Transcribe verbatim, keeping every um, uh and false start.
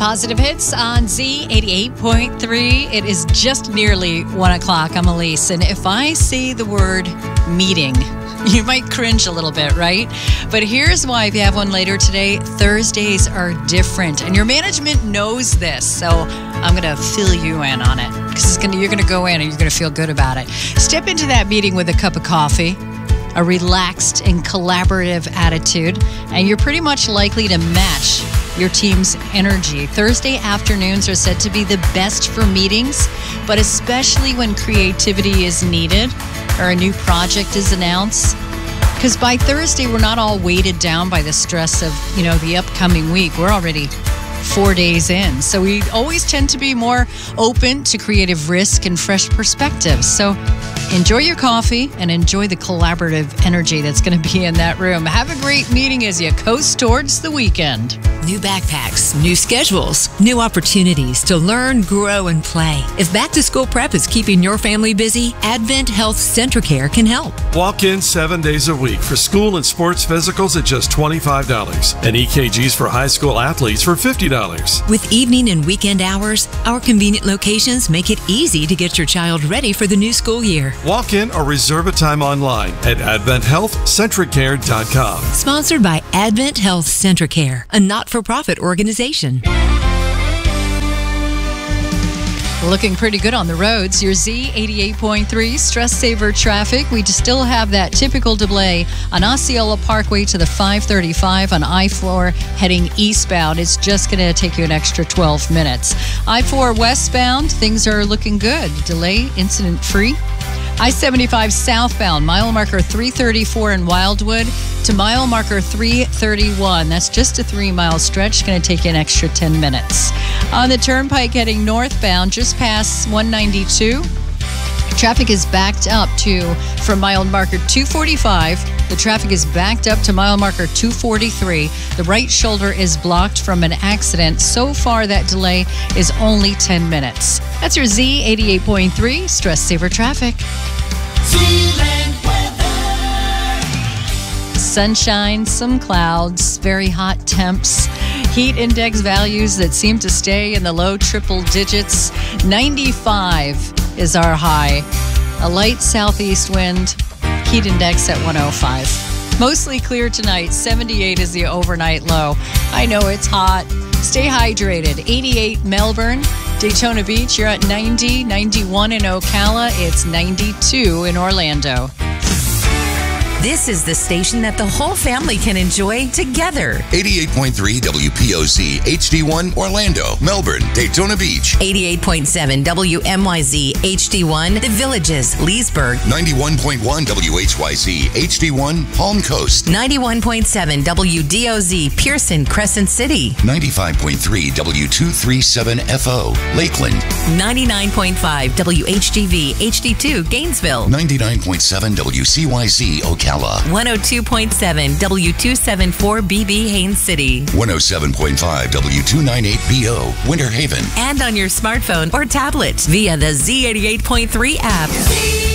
Positive Hits on Z eighty-eight point three. It is just nearly one o'clock. I'm Elise, and if I say the word meeting, you might cringe a little bit, right? But here's why. If you have one later today, Thursdays are different, and your management knows this, so I'm going to fill you in on it, because it's gonna, you're going to go in and you're going to feel good about it. Step into that meeting with a cup of coffee, a relaxed and collaborative attitude, and you're pretty much likely to match your team's energy. Thursday afternoons are said to be the best for meetings, but especially when creativity is needed or a new project is announced. Because by Thursday, we're not all weighted down by the stress of, you know, the upcoming week. We're already four days in. So we always tend to be more open to creative risk and fresh perspectives. So enjoy your coffee and enjoy the collaborative energy that's going to be in that room. Have a great meeting as you coast towards the weekend. New backpacks, new schedules, new opportunities to learn, grow, and play. If back to school prep is keeping your family busy, Advent Health Centricare can help. Walk in seven days a week for school and sports physicals at just twenty-five dollars and E K Gs for high school athletes for fifty dollars. With evening and weekend hours, our convenient locations make it easy to get your child ready for the new school year. Walk in or reserve a time online at advent health centricare dot com. Sponsored by Advent Health Centricare, a not-for-profit organization. Looking pretty good on the roads. Your Z eighty-eight point three stress saver traffic. We still have that typical delay on Osceola Parkway to the five thirty-five on I four heading eastbound. It's just going to take you an extra twelve minutes. I four westbound, things are looking good. Delay incident free. I seventy-five southbound, mile marker three thirty-four in Wildwood to mile marker three thirty-one. That's just a three-mile stretch. Going to take you an extra ten minutes. On the turnpike heading northbound, just past one ninety-two, traffic is backed up to, from mile marker two forty-five, the traffic is backed up to mile marker two forty-three. The right shoulder is blocked from an accident. So far, that delay is only ten minutes. That's your Z eighty-eight point three Stress Saver Traffic. Sunshine, some clouds, very hot temps. Heat index values that seem to stay in the low triple digits. ninety-five is our high. A light southeast wind. Heat index at one oh five. Mostly clear tonight. seventy-eight is the overnight low. I know it's hot. Stay hydrated. eighty-eight Melbourne. Daytona Beach, you're at ninety. ninety-one in Ocala. It's ninety-two in Orlando. This is the station that the whole family can enjoy together. eighty-eight point three W P O Z H D one Orlando, Melbourne, Daytona Beach. eighty-eight point seven W M Y Z H D one The Villages, Leesburg. ninety-one point one W H Y Z H D one Palm Coast. ninety-one point seven W D O Z Pearson, Crescent City. ninety-five point three W two thirty-seven F O Lakeland. ninety-nine point five W H G V H D two Gainesville. ninety-nine point seven W C Y Z Ocala. one oh two point seven W two seventy-four B B Haines City. one oh seven point five W two ninety-eight B O Winter Haven. And on your smartphone or tablet via the Z eighty-eight point three app.